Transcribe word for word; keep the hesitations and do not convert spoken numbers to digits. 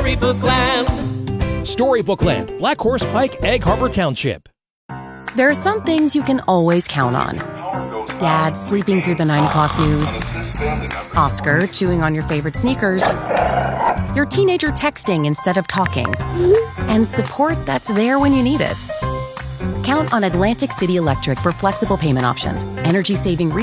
Storybook Land. Storybook Land, Black Horse Pike, Egg Harbor Township. There are some things you can always count on. Dad sleeping through the nine o'clock news. Oscar chewing on your favorite sneakers. Your teenager texting instead of talking. And support that's there when you need it. Count on Atlantic City Electric for flexible payment options, energy-saving